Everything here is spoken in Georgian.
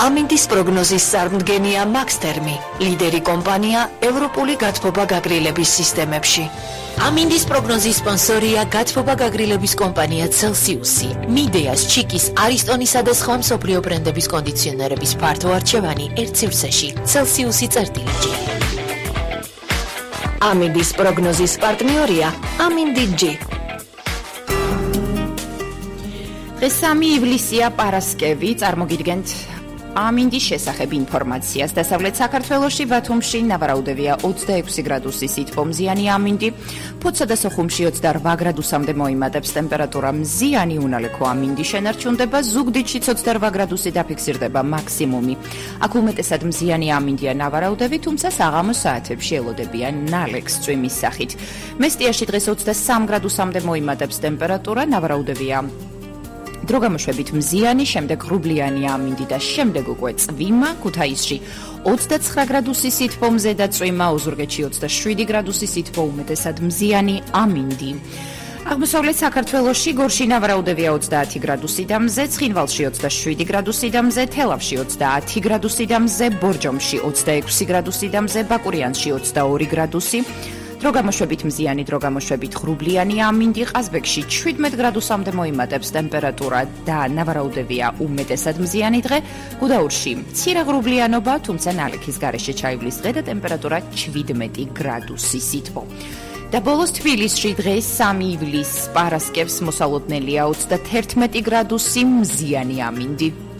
ამინდის პროგნოზის წარმდგენია მაქსთერმი, ლიდერი კომპანია ევროპული გათბობა გაგრილების სისტემებში. ამინდის პროგნოზის სპონსორია გათბობა გაგრილების კომპანია Celsius-ი, მიდეას, ჩიკის, არისტონისა და სხვა მსოფლიო ბრენდების კონდიციონერების ფართო არჩევანი ერთ სივრცეში. Celsius-ი წერტილები. ამინდის პროგნოზის პარტნიორია ამინდი-G. დღეს 3 ივლისია პარასკევი, წარმოგიდგენთ ამინდის შესახებ ინფორმაციას. დასავლეთ საქართველოში, ბათუმში ნავარაუდევია 26 გრადუსი სითბომზიანი ამინდი, ფოთსა და სოხუმში 28 გრადუსამდე მოიმატებს ტემპერატურა მზიანი უნალექო ამინდი შენარჩუნდება, ზუგდიდში 28 გრადუსი დაფიქსირდება მაქსიმუმი. აქ უმეტესად მზიანი ამინდია ნავარაუდები, თუმცა საღამოს საათებში ელოდებიან ნალექს წვიმის სახით. მესტიაში დღეს 23 გრადუსამდე მოიმატებს ტემპერატურა, ნავარაუდევია დროგამოშვებით მზიანი, შემდეგ ღრუბლიანი ამინდი და შემდეგ უკვე წვიმა. ქუთაისში 29 გრადუსი სითბომზე და წვიმა, ოზურგეთში 27 გრადუსი სითბო, უმეტესად მზიანი ამინდი. აღმოსავლეთ საქართველოში გორში ნავარაუდევია 30 გრადუსი და მზე, ცხინვალში 27 გრადუსი და მზე, თელავში 30 გრადუსი და მზე, ბორჯომში 26 გრადუსი და მზე, ბაკურიანში 22 გრადუსი. დროგამოშვებით მზიანი, დროგამოშვებით ღრუბლიანი ამინდი, ყაზბეგში 17 გრადუსამდე მოიმატებს ტემპერატურა და ნავარაუდევია უმეტესად მზიანი დღე. გუდაურში მცირე ღრუბლიანობა, თუმცა ნალექის გარეშე ჩაივლის დღე და ტემპერატურა 17 გრადუსი სითბო. და ბოლოს თბილისში დღეს 3 ივლისს პარასკევს მოსალოდნელია 31 გრადუსი მზიანი ამინდი.